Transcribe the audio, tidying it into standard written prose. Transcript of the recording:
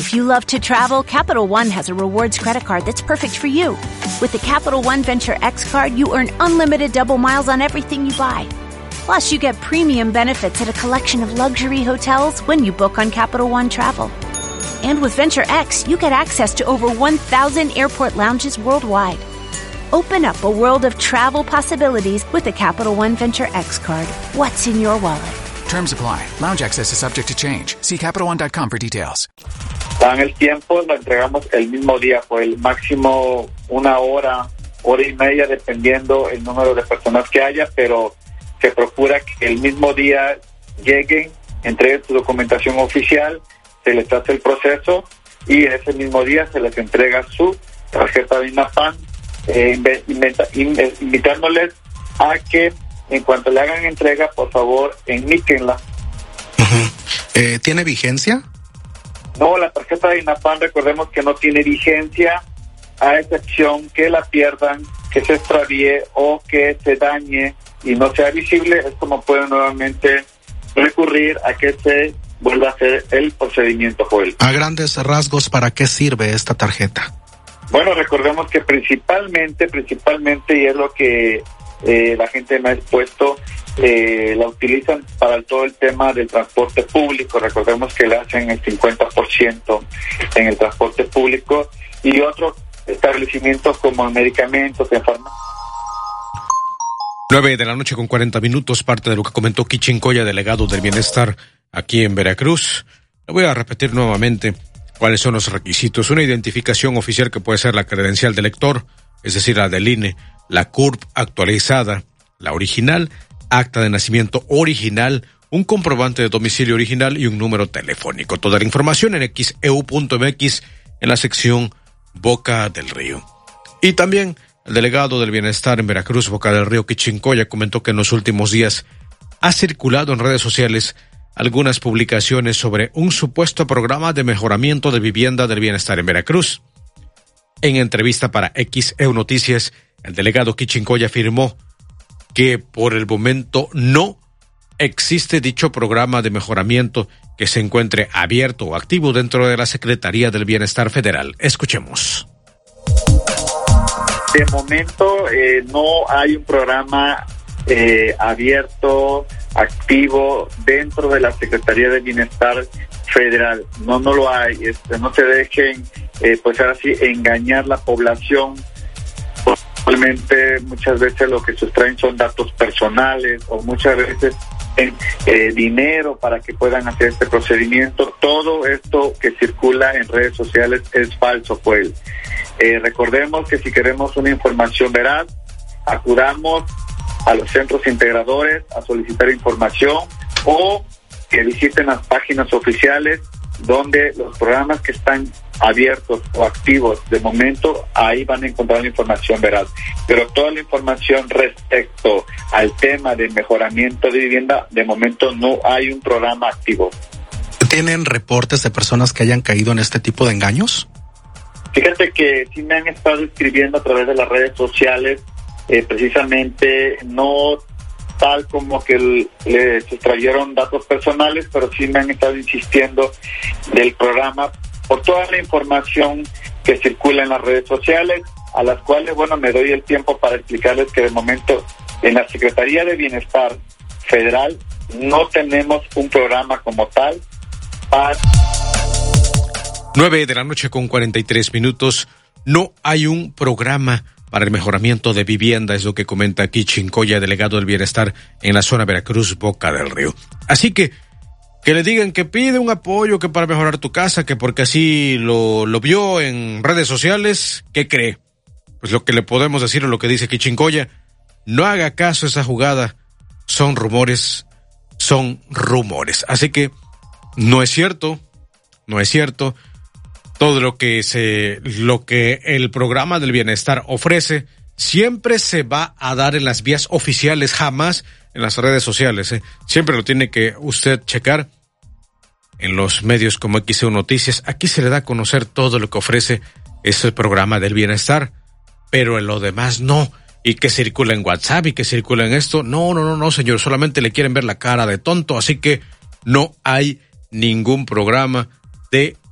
If you love to travel, Capital One has a rewards credit card that's perfect for you. With the Capital One Venture X card, you earn unlimited double miles on everything you buy. Plus, you get premium benefits at a collection of luxury hotels when you book on Capital One Travel. And with Venture X, you get access to over 1,000 airport lounges worldwide. Open up a world of travel possibilities with the Capital One Venture X card. What's in your wallet? Terms apply. Lounge access is subject to change. See CapitalOne.com for details. Dan el tiempo, lo entregamos el mismo día, por el máximo 1 hora, hora y media, dependiendo el número de personas que haya, pero se procura que el mismo día lleguen, entreguen su documentación oficial, se les hace el proceso y ese mismo día se les entrega su tarjeta de INAPAN, invitándoles a que en cuanto le hagan entrega, por favor, enmíquenla. ¿Tiene vigencia? No, la tarjeta de INAPAN, recordemos que no tiene vigencia, a excepción que la pierdan, que se extravíe o que se dañe y no sea visible. Es como pueden nuevamente recurrir a que se vuelva a hacer el procedimiento, Joel. A grandes rasgos, ¿para qué sirve esta tarjeta? Bueno, recordemos que principalmente, y es lo que la gente me ha expuesto, la utilizan para todo el tema del transporte público. Recordemos que le hacen el 50% en el transporte público y otros establecimientos como medicamentos, en farmacia. 9:40 p.m, parte de lo que comentó Quichincoya, delegado del Bienestar aquí en Veracruz. Le voy a repetir nuevamente cuáles son los requisitos. Una identificación oficial que puede ser la credencial de lector, es decir, la del INE, la CURP actualizada, la original, acta de nacimiento original, un comprobante de domicilio original y un número telefónico. Toda la información en xeu.mx en la sección Boca del Río. Y también el delegado del Bienestar en Veracruz, Boca del Río, Quichincoya, comentó que en los últimos días ha circulado en redes sociales algunas publicaciones sobre un supuesto programa de mejoramiento de vivienda del bienestar en Veracruz. En entrevista para XEU Noticias, el delegado Quichincoya afirmó que por el momento no existe dicho programa de mejoramiento que se encuentre abierto o activo dentro de la Secretaría del Bienestar Federal. Escuchemos. De momento no hay un programa abierto, activo dentro de la Secretaría de Bienestar Federal. No lo hay. No se dejen, pues ahora sí, engañar la población. Probablemente muchas veces lo que sustraen son datos personales o muchas veces dinero para que puedan hacer este procedimiento. Todo esto que circula en redes sociales es falso, pues. Recordemos que si queremos una información veraz, acudamos a los centros integradores a solicitar información o que visiten las páginas oficiales donde los programas que están abiertos o activos de momento, ahí van a encontrar la información veraz. Pero toda la información respecto al tema de mejoramiento de vivienda, de momento no hay un programa activo. ¿Tienen reportes de personas que hayan caído en este tipo de engaños? Fíjate que sí me han estado escribiendo a través de las redes sociales, precisamente no tal como que les extrayeron datos personales, pero sí me han estado insistiendo del programa por toda la información que circula en las redes sociales, a las cuales, bueno, me doy el tiempo para explicarles que de momento en la Secretaría de Bienestar Federal no tenemos un programa como tal para... 9:43 p.m, no hay un programa para el mejoramiento de vivienda, es lo que comenta aquí Quichincoya, delegado del Bienestar en la zona Veracruz, Boca del Río. Así que le digan que pide un apoyo, que para mejorar tu casa, que porque así lo vio en redes sociales, ¿qué cree? Pues lo que le podemos decir o lo que dice Quichincoya, no haga caso a esa jugada, son rumores. Así que no es cierto. Todo lo que el programa del bienestar ofrece siempre se va a dar en las vías oficiales, jamás en las redes sociales. Siempre lo tiene que usted checar en los medios como XEU Noticias. Aquí se le da a conocer todo lo que ofrece ese programa del bienestar, pero en lo demás no. Y que circula en WhatsApp y que circula en esto. No, señor, solamente le quieren ver la cara de tonto, así que no hay ningún programa de